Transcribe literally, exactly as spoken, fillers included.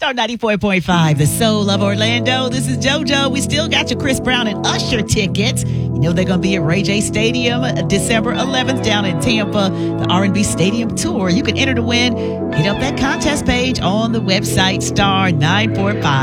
Star ninety-four point five, the soul of Orlando. This is JoJo. We still got your Chris Brown and Usher tickets. You know they're going to be at Ray J Stadium December eleventh down in Tampa, the R and B Stadium Tour. You can enter to win. Hit up that contest page on the website, star nine four five.